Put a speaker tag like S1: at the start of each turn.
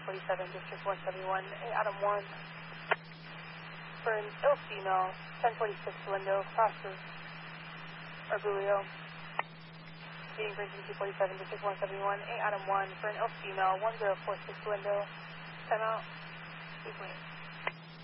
S1: 247, District 171, Adam 1. For an ill female, 1046 window, crosses Arguello. Being Bridging 247, District 171, Adam 1. For an ill female, 1046 window, time out, 2 point.